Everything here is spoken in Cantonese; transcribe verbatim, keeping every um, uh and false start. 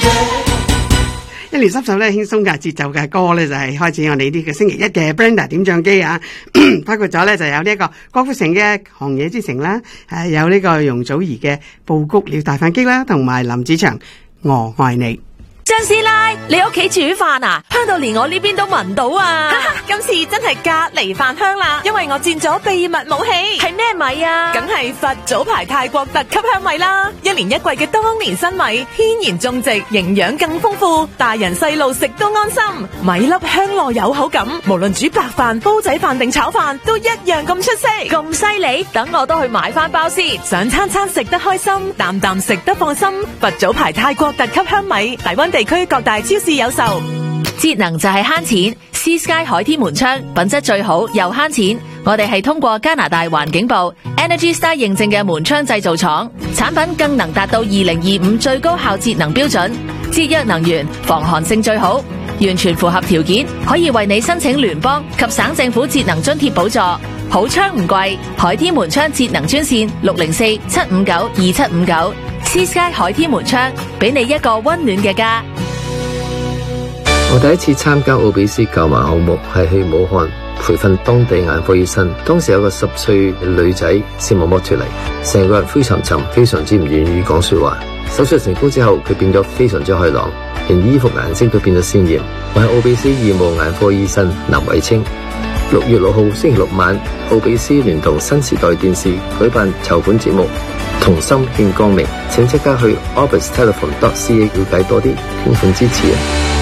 一連三首咧輕鬆嘅節奏嘅歌咧，就係開始我哋呢個星期一嘅 Brenda 點唱機啊！包括咗咧就有呢一個郭富城嘅《狂野之城》啦，誒有呢個容祖兒嘅《布谷鳥大飯機》啦，同埋林子祥《我愛你》。 張師奶，你屋企煮飯啊？香到連我呢邊都聞到啊！今次真係隔離飯香啦，因為我佔咗秘密武器。係咩米啊？梗係佛祖牌泰國特級香米啦！一年一季嘅當年新米，天然種植，營養更豐富，大人細路食都安心。米粒香糯有口感，無論煮白飯、煲仔飯定炒飯，都一樣咁出色。咁犀利，等我都去買翻包先。想餐餐食得開心，啖啖食得放心。佛祖牌泰國特級香米，大灣地區各大超市有售。節能就係慳錢 ，Sea Sky 海天門窗品質最好又慳錢。我哋係通過加拿大環境部 Energy Star 認證嘅門窗製造廠，產品更能達到二零二五最高效節能標準，節約能源，防寒性最好，完全符合條件，可以為你申請聯邦及省政府節能津貼補助。好窗唔貴，海天門窗節能專線六零四七五九二七五九 Sea Sky 海天門窗，俾你一個溫暖嘅家。 我第一次參加奧比斯救盲項目係去武漢培訓當地眼科醫生，當時有個十歲女仔視網膜脫離，成個人灰沉沉，非常之唔願意講說話。手術成功之後，佢變咗非常之開朗，連衣服顏色都變得鮮艷。我係奧比斯義務眼科醫生林偉清。六月六號星期六晚，奧比斯聯同新時代電視舉辦籌款節目，同心獻光明，請即刻去 orbis telephone dot c a 了解多啲，捐款支持啊！